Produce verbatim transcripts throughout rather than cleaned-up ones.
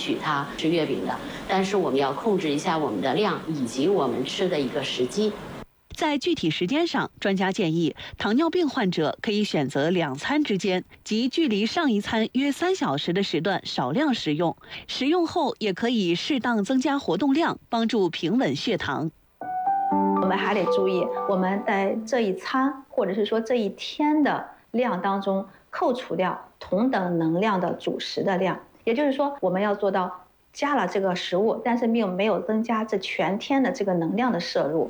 许它吃月饼的，但是我们要控制一下我们的量以及我们吃的一个时机。 在具体时间上，专家建议糖尿病患者可以选择两餐之间，即距离上一餐约三小时的时段少量食用，食用后也可以适当增加活动量，帮助平稳血糖。 我们还得注意，我们在这一餐或者是说这一天的量当中扣除掉同等能量的主食的量，也就是说，我们要做到加了这个食物，但是并没有增加这全天的这个能量的摄入。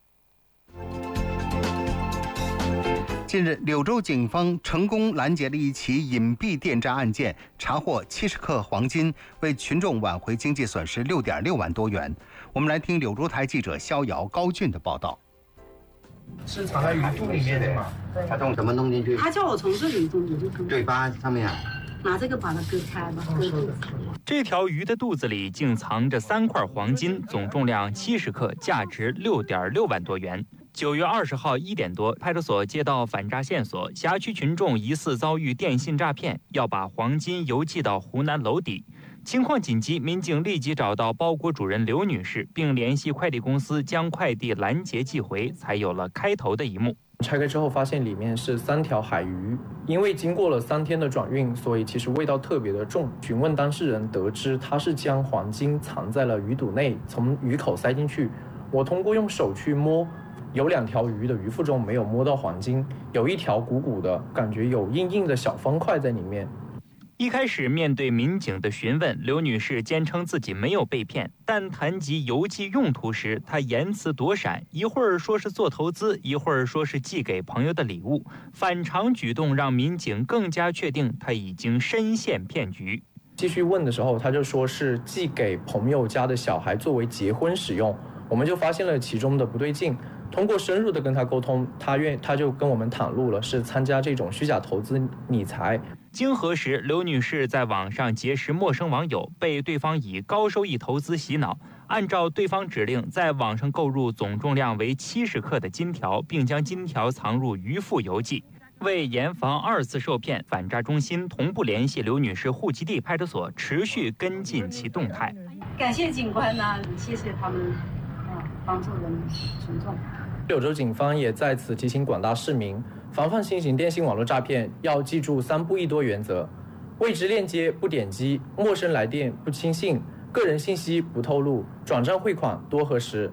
近日，柳州警方成功拦截了一起隐蔽电诈案件，查获七十克黄金，为群众挽回经济损失六点六万多元。我们来听柳州台记者逍遥、高俊的报道。 是藏在鱼肚里面的嘛？ 他从怎么弄进去？ 他叫我从这里弄进去， 嘴巴上面啊。 拿这个把它割开吧，割肚子。 这条鱼的肚子里竟藏着三块黄金，总重量七十克，价值六点六万多元。九月二十号一点多，派出所接到反诈线索，辖区群众疑似遭遇电信诈骗，要把黄金邮寄到湖南娄底。情况紧急，民警立即找到包裹主人刘女士，并联系快递公司将快递拦截寄回，才有了开头的一幕。 拆开之后发现里面是三条海鱼，因为经过了三天的转运，所以其实味道特别的重。询问当事人得知他是将黄金藏在了鱼肚内，从鱼口塞进去。我通过用手去摸，有两条鱼的鱼腹中没有摸到黄金，有一条鼓鼓的，感觉有硬硬的小方块在里面。 一开始面对民警的询问，刘女士坚称自己没有被骗，但谈及邮寄用途时，她言辞躲闪，一会儿说是做投资，一会儿说是寄给朋友的礼物，反常举动让民警更加确定她已经深陷骗局。 继续问的时候，他就说是寄给朋友家的小孩作为结婚使用，我们就发现了其中的不对劲。通过深入的跟他沟通，他愿他就跟我们袒露了是参加这种虚假投资理财。 经核实，刘女士在网上结识陌生网友，被对方以高收益投资洗脑，按照对方指令，在网上购入总重量为七十克的金条，并将金条藏入鱼腹邮寄。为严防二次受骗，反诈中心同步联系刘女士户籍地派出所，持续跟进其动态。 感谢警官呢、啊，谢谢他们，啊，帮助人民群众。 柳州警方也在此提醒广大市民，防范新型电信网络诈骗，要记住三不一多原则：未知链接不点击，陌生来电不轻信，个人信息不透露，转账汇款多核实。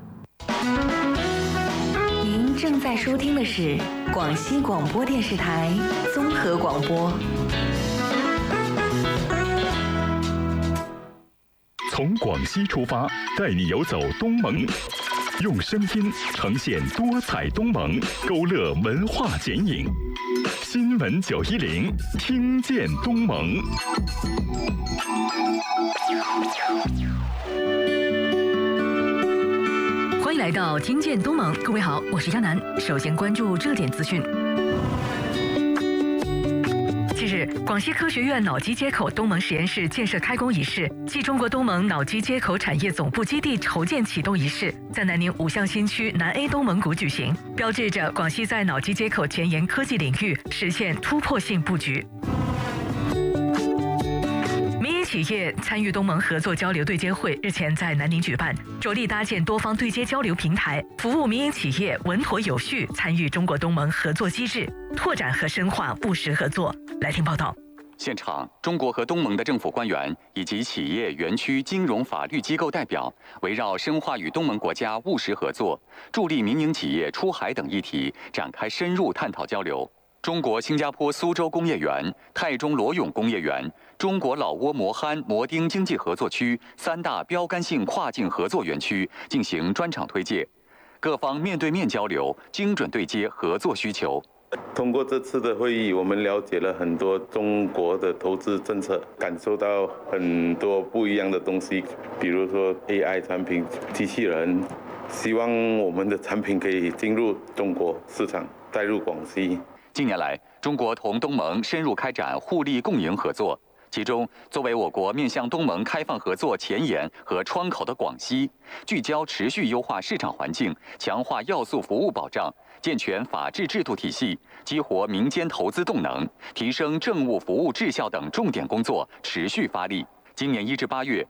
您正在收听的是广西广播电视台综合广播。 从广西出发，带你游走东盟。用声音呈现多彩东盟，勾勒文化剪影。新闻九一零，听见东盟。 欢迎来到听见东盟，各位好，我是佳楠。首先关注热点资讯。近日，广西科学院脑机接口东盟实验室建设开工仪式暨中国东盟脑机接口产业总部基地筹建启动仪式在南宁五巷新区南 A 东盟谷举行，标志着广西在脑机接口前沿科技领域实现突破性布局。企业参与东盟合作交流对接会日前在南宁举办，着力搭建多方对接交流平台，服务民营企业稳妥有序参与中国东盟合作机制，拓展和深化务实合作。来听报道。 现场，中国和东盟的政府官员以及企业、园区、金融、法律机构代表，围绕深化与东盟国家务实合作、助力民营企业出海等议题展开深入探讨交流。中国新加坡苏州工业园、泰中罗永工业园、中国老挝磨憨磨丁经济合作区三大标杆性跨境合作园区进行专场推介，各方面对面交流，精准对接合作需求。 通过这次的会议，我们了解了很多中国的投资政策，感受到很多不一样的东西，比如说 A I 产品、机器人，希望我们的产品可以进入中国市场，带入广西。 近年来，中国同东盟深入开展互利共赢合作。其中，作为我国面向东盟开放合作前沿和窗口的广西，聚焦持续优化市场环境，强化要素服务保障，健全法治制度体系，激活民间投资动能，提升政务服务质效等重点工作持续发力。今年一至八月，